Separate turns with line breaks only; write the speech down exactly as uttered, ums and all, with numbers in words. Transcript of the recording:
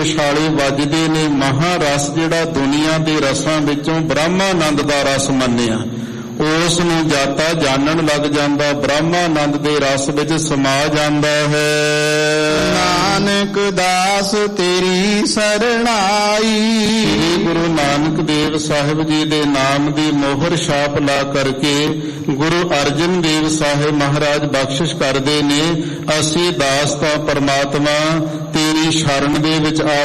ਛਾਲੇ ਵੱਜਦੇ ਨੇ। ਮਹਾਰਸ ਜਿਹੜਾ ਦੁਨੀਆ ਦੇ ਰਸਾਂ ਵਿੱਚੋਂ ਬ੍ਰਹਮਾਨੰਦ ਦਾ ਰਸ ਮੰਨਿਆ, ਉਸ ਨੂੰ ਜਾਤਾ ਜਾਣਨ ਲੱਗ ਜਾਂਦਾ, ਬ੍ਰਹਮਾਨੰਦ ਦੇ ਰਸ ਵਿੱਚ ਸਮਾ ਜਾਂਦਾ ਹੈ।
ਨਾਨਕ ਦਾਸ ਤੇਰੀ ਸਰਣਾਈ।
ਸ੍ਰੀ ਗੁਰੂ ਨਾਨਕ ਦੇਵ ਸਾਹਿਬ ਜੀ ਦੇ ਨਾਮ ਦੀ ਮੋਹਰ ਛਾਪ ਲਾ ਕਰਕੇ ਗੁਰੂ ਅਰਜਨ ਦੇਵ ਸਾਹਿਬ ਮਹਾਰਾਜ ਬਖਸ਼ਿਸ਼ ਕਰਦੇ ਨੇ, ਅਸੀਂ ਦਾਸ ਤਾਂ ਪਰਮਾਤਮਾ ਤੇਰੀ ਸ਼ਰਨ ਦੇ ਵਿੱਚ ਆ